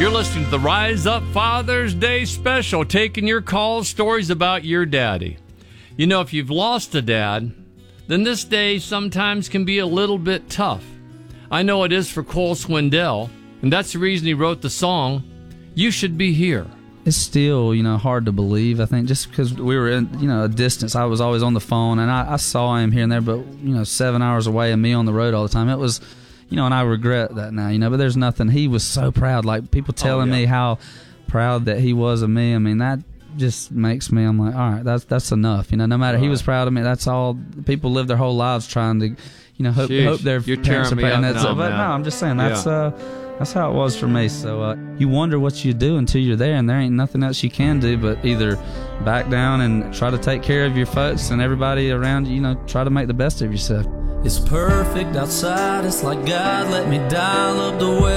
You're listening to the Rise Up Father's Day special, taking your calls, stories about your daddy. You know, if you've lost a dad, then this day sometimes can be a little bit tough. I know it is for Cole Swindell, and that's the reason he wrote the song, You Should Be Here. It's still, hard to believe, I think, just because we were in, a distance. I was always on the phone, and I saw him here and there, but, 7 hours away and me on the road all the time. It was, and I regret that now, but there's nothing. He was so proud, like people telling me how proud that he was of me. I mean, that just makes me, I'm like, all right, that's enough. No matter he was proud of me, that's all. People live their whole lives trying to, hope their parents are proud. But no, I'm just saying, that's how it was for me. So you wonder what you do until you're there, and there ain't nothing else you can do but either back down and try to take care of your folks and everybody around you, try to make the best of yourself. It's perfect outside, it's like God let me dial up the weather.